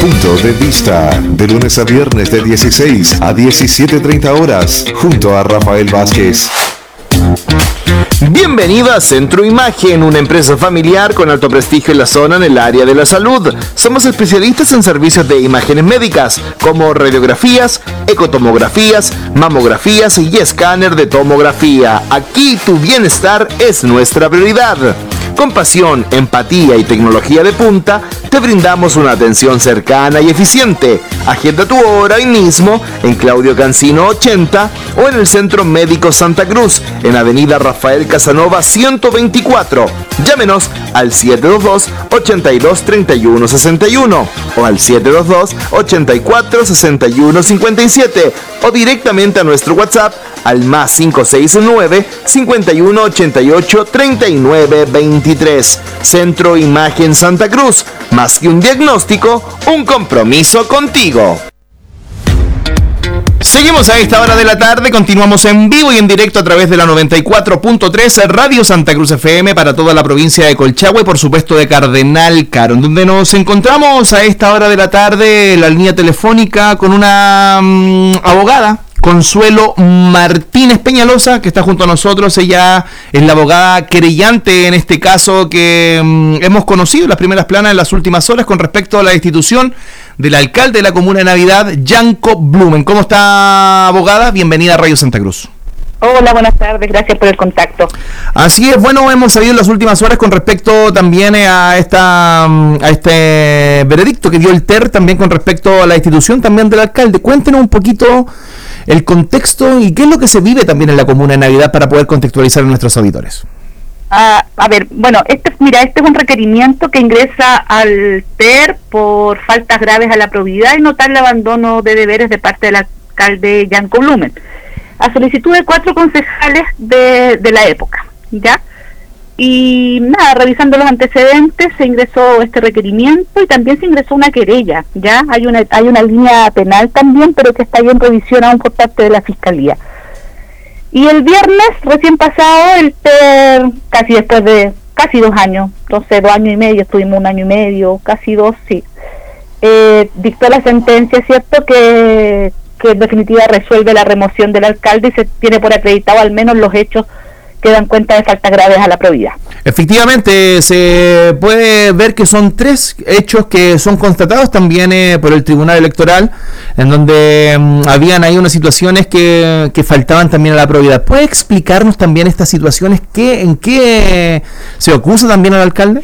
Punto de Vista, de lunes a viernes de 16 a 17:30 horas, junto a Rafael Vázquez. Bienvenido a Centro Imagen, una empresa familiar con alto prestigio en la zona en el área de la salud. Somos especialistas en servicios de imágenes médicas, como radiografías, ecotomografías, mamografías y escáner de tomografía. Aquí tu bienestar es nuestra prioridad. Con pasión, empatía y tecnología de punta, te brindamos una atención cercana y eficiente. Agenda tu hora hoy mismo en Claudio Cancino 80 o en el Centro Médico Santa Cruz, en Avenida Rafael Casanova 124. Llámenos al 722-823161 o al 722-846157 o directamente a nuestro WhatsApp al más 569-5188-3923. Centro Imagen Santa Cruz, más que un diagnóstico, un compromiso contigo. Seguimos a esta hora de la tarde, continuamos en vivo y en directo a través de la 94.3 Radio Santa Cruz FM para toda la provincia de Colchagua y por supuesto de Cardenal Caro, en donde nos encontramos a esta hora de la tarde en la línea telefónica con una abogada, Consuelo Martínez Peñalosa, que está junto a nosotros. Ella es la abogada querellante en este caso que hemos conocido en las primeras planas en las últimas horas con respecto a la destitución del alcalde de la comuna de Navidad, Yanko Blumen. ¿Cómo está, abogada? Bienvenida a Radio Santa Cruz. Hola, buenas tardes, gracias por el contacto. Así es, bueno, hemos sabido en las últimas horas con respecto también a este veredicto que dio el TER también con respecto a la destitución también del alcalde. Cuéntenos un poquito el contexto y qué es lo que se vive también en la comuna de Navidad para poder contextualizar a nuestros auditores. A ver, bueno, este es un requerimiento que ingresa al TER por faltas graves a la probidad y notable abandono de deberes de parte del alcalde Yanko Blumen, a solicitud de 4 concejales de la época, ¿ya? Y nada, revisando los antecedentes, se ingresó este requerimiento y también se ingresó una querella, ¿ya? Hay una línea penal también, pero que está en revisión aún por parte de la Fiscalía. Y el viernes, recién pasado, el TER, casi después de casi 2 años, entonces 2 años y medio, estuvimos 1 año y medio, casi 2, sí, dictó la sentencia, ¿cierto?, que en definitiva resuelve la remoción del alcalde y se tiene por acreditado al menos los hechos que dan cuenta de faltas graves a la probidad. Efectivamente, se puede ver que son 3 hechos que son constatados también por el Tribunal Electoral, en donde habían ahí unas situaciones que faltaban también a la probidad. ¿Puede explicarnos también estas situaciones? ¿En qué se acusa también al alcalde?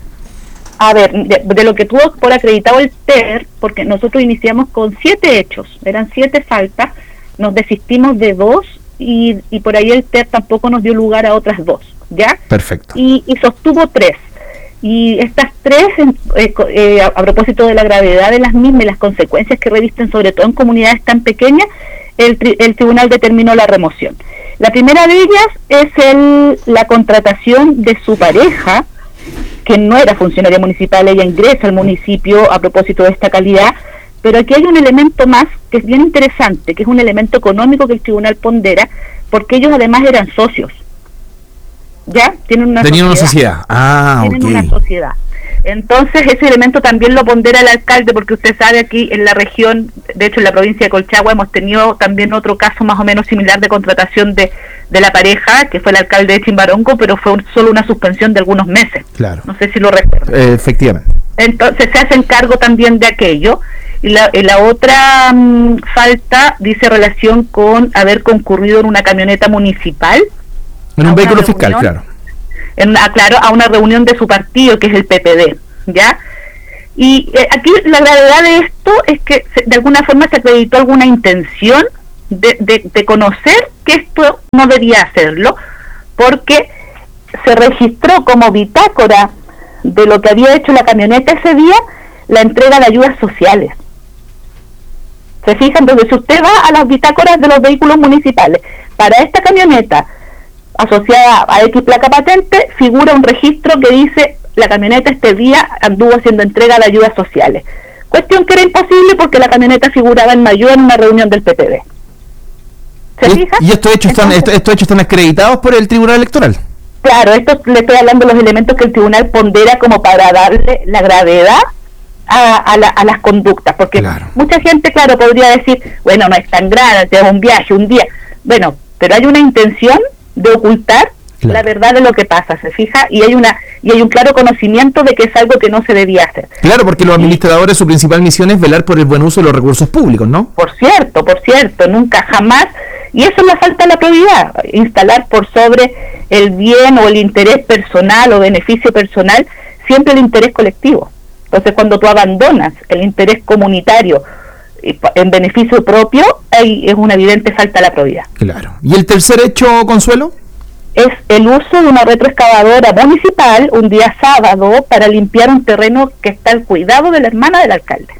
A ver, de lo que tuvo por acreditado el TER, porque nosotros iniciamos con 7 hechos, eran 7 faltas, nos desistimos de 2 y por ahí el TER tampoco nos dio lugar a otras 2, ¿ya? Perfecto. Y sostuvo 3. Y estas 3, a propósito de la gravedad de las mismas y las consecuencias que revisten, sobre todo en comunidades tan pequeñas, el tribunal determinó la remoción. La primera de ellas es la contratación de su pareja, que no era funcionaria municipal. Ella ingresa al municipio a propósito de esta calidad, pero aquí hay un elemento más que es bien interesante, que es un elemento económico que el tribunal pondera, porque ellos además eran socios, ¿ya? Tenían una sociedad. Tienen una sociedad. Entonces ese elemento también lo pondera el alcalde, porque usted sabe, aquí en la región, de hecho en la provincia de Colchagua, hemos tenido también otro caso más o menos similar de contratación de la pareja, que fue el alcalde de Chimbarongo, pero fue solo una suspensión de algunos meses. Claro. No sé si lo recuerdo. Efectivamente. Entonces se hacen cargo también de aquello. Y la otra falta dice relación con haber concurrido en una camioneta municipal. En un vehículo fiscal, claro. A una reunión de su partido, que es el PPD, ¿ya? Y aquí la gravedad de esto es que de alguna forma se acreditó alguna intención de conocer que esto no debía hacerlo, porque se registró como bitácora de lo que había hecho la camioneta ese día, la entrega de ayudas sociales. ¿Se fijan? Entonces, si usted va a las bitácoras de los vehículos municipales, para esta camioneta asociada a X placa patente, figura un registro que dice: la camioneta este día anduvo haciendo entrega de ayudas sociales. Cuestión que era imposible porque la camioneta figuraba en mayo en una reunión del PPD. ¿Se fija? ¿Y estos hechos están acreditados por el Tribunal Electoral? Claro, esto le estoy hablando de los elementos que el tribunal pondera como para darle la gravedad a las conductas, porque mucha gente, claro, podría decir, bueno, no es tan grave, es un viaje, un día, bueno, pero hay una intención de ocultar la verdad de lo que pasa, ¿se fija? Y hay un claro conocimiento de que es algo que no se debía hacer. Claro, porque los administradores, su principal misión es velar por el buen uso de los recursos públicos, ¿no? Por cierto, nunca jamás, y eso es la falta de la probidad, instalar por sobre el bien o el interés personal o beneficio personal, siempre el interés colectivo. Entonces, cuando tú abandonas el interés comunitario en beneficio propio, ahí es una evidente falta de la probidad. Claro. ¿Y el tercer hecho, Consuelo? Es el uso de una retroexcavadora municipal un día sábado para limpiar un terreno que está al cuidado de la hermana del alcalde.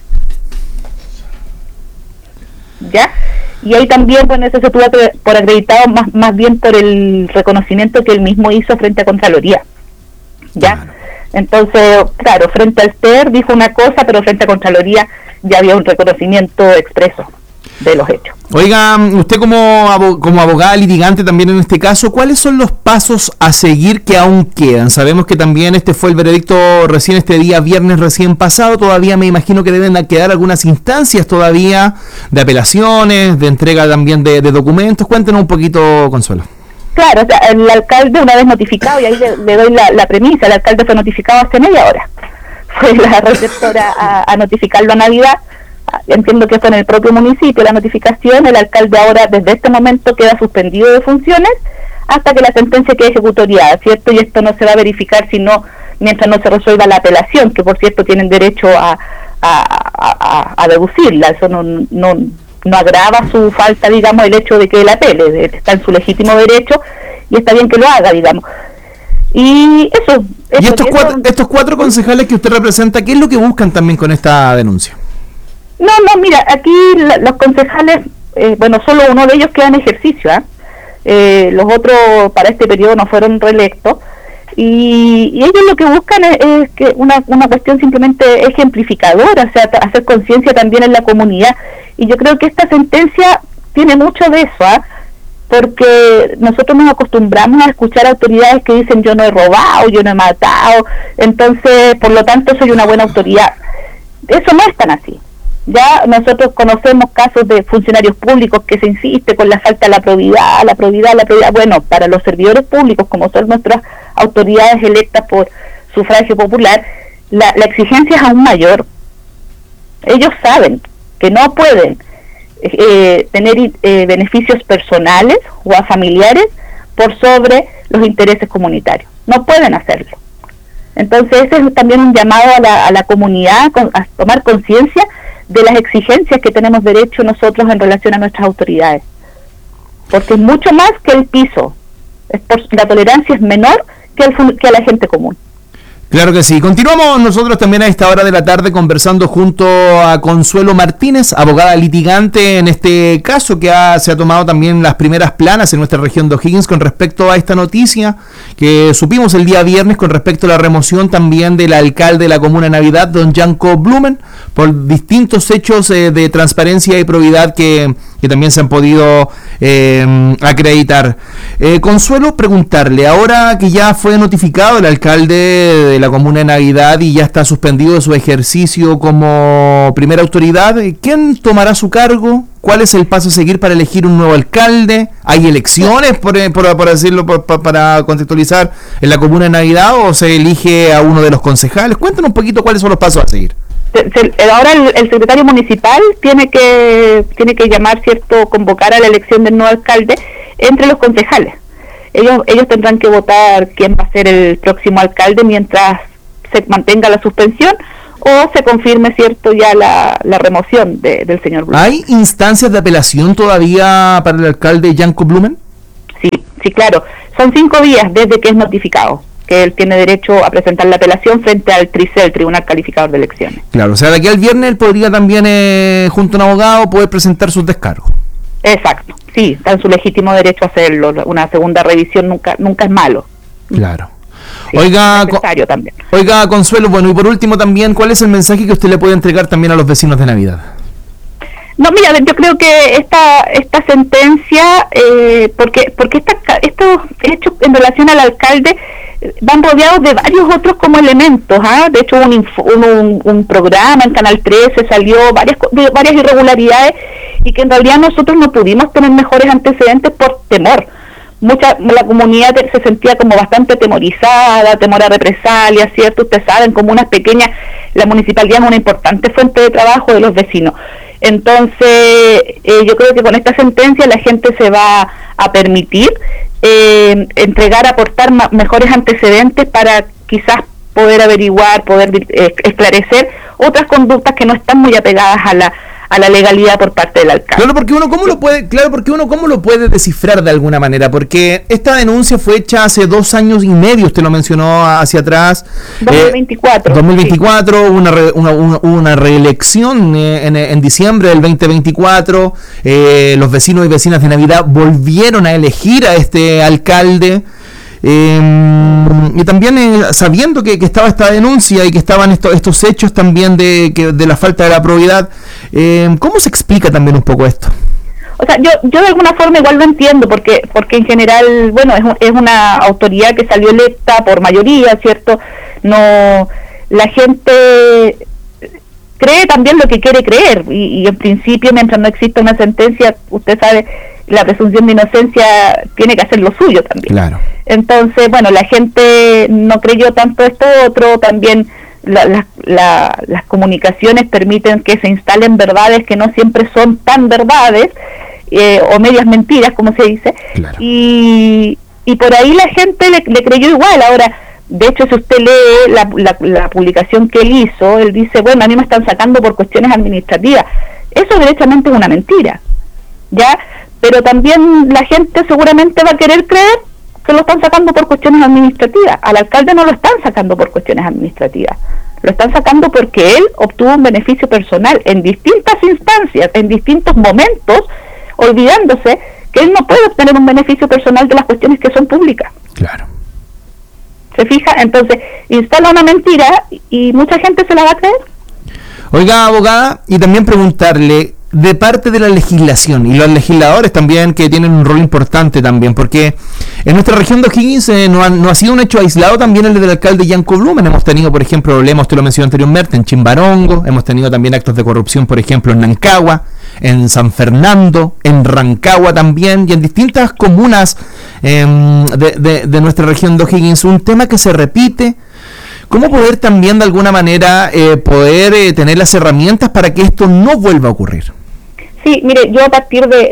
¿Ya? Y ahí también, bueno, eso se tuvo por acreditado más bien por el reconocimiento que él mismo hizo frente a Contraloría. ¿Ya? Entonces, claro, frente al TER dijo una cosa, pero frente a Contraloría ya había un reconocimiento expreso de los hechos. Oiga, usted como abogada litigante también en este caso, ¿cuáles son los pasos a seguir que aún quedan? Sabemos que también este fue el veredicto recién este día viernes recién pasado, todavía me imagino que deben quedar algunas instancias todavía de apelaciones, de entrega también de documentos. Cuéntenos un poquito, Consuelo. Claro, o sea, el alcalde una vez notificado, y ahí le doy la premisa, el alcalde fue notificado hace media hora, fue la receptora a notificarlo a Navidad. Entiendo que fue en el propio municipio la notificación. El alcalde ahora desde este momento queda suspendido de funciones hasta que la sentencia quede ejecutoriada, ¿cierto? Y esto no se va a verificar mientras no se resuelva la apelación, que por cierto tienen derecho a deducirla. Eso no agrava su falta, digamos, el hecho de que él apele, está en su legítimo derecho y está bien que lo haga, digamos. Y eso. Y estos cuatro concejales que usted representa, ¿qué es lo que buscan también con esta denuncia? No, mira, aquí los concejales, bueno, solo uno de ellos queda en ejercicio, los otros para este periodo no fueron reelectos, y ellos lo que buscan es que una cuestión simplemente ejemplificadora, o sea, hacer conciencia también en la comunidad, y yo creo que esta sentencia tiene mucho de eso, porque nosotros nos acostumbramos a escuchar autoridades que dicen yo no he robado, yo no he matado, entonces, por lo tanto, soy una buena autoridad. Eso no es tan así. Ya nosotros conocemos casos de funcionarios públicos que se insiste con la falta de la probidad. Bueno, para los servidores públicos, como son nuestras autoridades electas por sufragio popular, la exigencia es aún mayor. Ellos saben que no pueden tener beneficios personales o a familiares por sobre los intereses comunitarios. No pueden hacerlo. Entonces ese es también un llamado a la comunidad a tomar conciencia de las exigencias que tenemos derecho nosotros en relación a nuestras autoridades, porque es mucho más que el piso, la tolerancia es menor que a la gente común. Claro que sí. Continuamos nosotros también a esta hora de la tarde conversando junto a Consuelo Martínez, abogada litigante en este caso que se ha tomado también las primeras planas en nuestra región de O'Higgins con respecto a esta noticia que supimos el día viernes con respecto a la remoción también del alcalde de la comuna de Navidad, don Janko Blumen, por distintos hechos de transparencia y probidad que también se han podido acreditar. Consuelo, preguntarle, ahora que ya fue notificado el alcalde de la comuna de Navidad y ya está suspendido de su ejercicio como primera autoridad, ¿quién tomará su cargo? ¿Cuál es el paso a seguir para elegir un nuevo alcalde? ¿Hay elecciones, por decirlo, para contextualizar, en la comuna de Navidad o se elige a uno de los concejales? Cuéntanos un poquito cuáles son los pasos a seguir. Ahora el secretario municipal tiene que llamar, cierto, convocar a la elección del nuevo alcalde entre los concejales. Ellos tendrán que votar quién va a ser el próximo alcalde mientras se mantenga la suspensión o se confirme, cierto, ya la remoción del señor Blumen. ¿Hay instancias de apelación todavía para el alcalde Janko Blumen? Sí, claro. Son 5 días desde que es notificado que él tiene derecho a presentar la apelación frente al TRICE, el Tribunal Calificador de Elecciones. Claro, o sea, de aquí al viernes él podría también, junto a un abogado, poder presentar sus descargos. Exacto, sí, está en su legítimo derecho a hacerlo. Una segunda revisión nunca es malo. Claro. Sí, Oiga, Consuelo, bueno, y por último también, ¿cuál es el mensaje que usted le puede entregar también a los vecinos de Navidad? No, mira, yo creo que esta sentencia, porque estos hechos en relación al alcalde van rodeados de varios otros como elementos. De hecho un programa en Canal 13 salió varias irregularidades y que en realidad nosotros no pudimos tener mejores antecedentes por temor. La comunidad se sentía como bastante atemorizada, temor a represalias, ¿cierto? Ustedes saben, comunas pequeñas, la municipalidad es una importante fuente de trabajo de los vecinos. Entonces, yo creo que con esta sentencia la gente se va a permitir aportar mejores antecedentes para quizás poder averiguar, poder esclarecer otras conductas que no están muy apegadas a la legalidad por parte del alcalde. Claro, porque uno cómo lo puede descifrar de alguna manera, porque esta denuncia fue hecha hace 2 años y medio, usted lo mencionó hacia atrás. 2024. 2024, sí. una reelección en diciembre del 2024, los vecinos y vecinas de Navidad volvieron a elegir a este alcalde. Y también sabiendo que estaba esta denuncia y que estaban estos hechos también de la falta de la probidad, ¿cómo se explica también un poco esto? O sea, yo de alguna forma igual lo entiendo, porque en general, bueno, es una autoridad que salió electa por mayoría, ¿cierto? No, la gente cree también lo que quiere creer, y en principio, mientras no exista una sentencia, usted sabe, la presunción de inocencia tiene que hacer lo suyo también. Claro. Entonces, bueno, la gente no creyó tanto esto otro, también las comunicaciones permiten que se instalen verdades que no siempre son tan verdades, o medias mentiras, como se dice, claro. Y por ahí la gente le creyó igual. Ahora, de hecho, si usted lee la publicación que él hizo, él dice, bueno, a mí me están sacando por cuestiones administrativas. Eso derechamente es una mentira, ¿ya? Pero también la gente seguramente va a querer creer que lo están sacando por cuestiones administrativas. Al alcalde no lo están sacando por cuestiones administrativas, lo están sacando porque él obtuvo un beneficio personal en distintas instancias, en distintos momentos, olvidándose que él no puede obtener un beneficio personal de las cuestiones que son públicas. Claro. ¿Se fija? Entonces instala una mentira y mucha gente se la va a creer. Oiga, abogada, y también preguntarle, de parte de la legislación y los legisladores también, que tienen un rol importante también, porque en nuestra región de O'Higgins no ha sido un hecho aislado también el del alcalde Yanko Blumen. Hemos tenido, por ejemplo, problemas, usted lo mencionó anteriormente, en Chimbarongo, hemos tenido también actos de corrupción, por ejemplo, en Nancagua, en San Fernando, en Rancagua también, y en distintas comunas de nuestra región de O'Higgins. Un tema que se repite. ¿Cómo poder también de alguna manera tener las herramientas para que esto no vuelva a ocurrir? Sí, mire, yo a partir de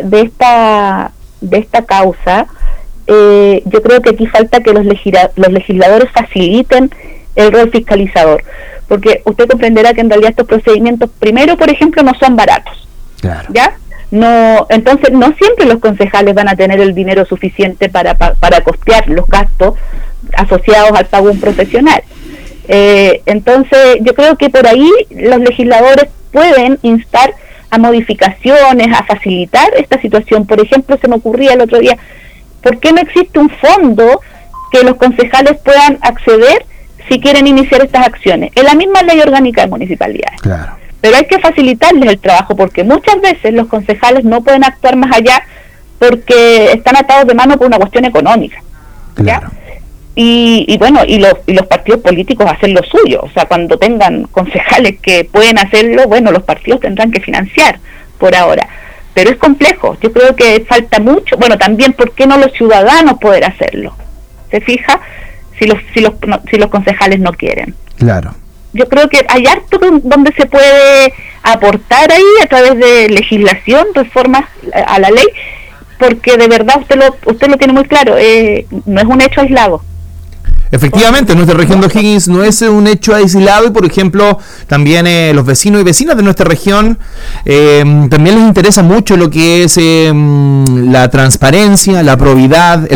esta causa, yo creo que aquí falta que los legisladores faciliten el rol fiscalizador, porque usted comprenderá que en realidad estos procedimientos, primero, por ejemplo, no son baratos. Claro. ¿Ya? No, entonces no siempre los concejales van a tener el dinero suficiente para costear los gastos asociados al pago de un profesional. Entonces yo creo que por ahí los legisladores pueden instar a modificaciones, a facilitar esta situación. Por ejemplo, se me ocurría el otro día, ¿por qué no existe un fondo que los concejales puedan acceder si quieren iniciar estas acciones? En la misma ley orgánica de municipalidades. Claro. Pero hay que facilitarles el trabajo, porque muchas veces los concejales no pueden actuar más allá porque están atados de mano por una cuestión económica. Claro. ¿Ya? Y bueno, y los partidos políticos hacen lo suyo. O sea, cuando tengan concejales que pueden hacerlo, bueno, los partidos tendrán que financiar por ahora. Pero es complejo, yo creo que falta mucho. Bueno, también, ¿por qué no los ciudadanos poder hacerlo? ¿Se fija? Si los concejales no quieren. Claro. Yo creo que hay harto donde se puede aportar ahí a través de legislación, reformas a la ley, porque de verdad usted lo tiene muy claro, no es un hecho aislado. Efectivamente, nuestra región de O'Higgins no es un hecho aislado, y por ejemplo también los vecinos y vecinas de nuestra región también les interesa mucho lo que es la transparencia, la probidad,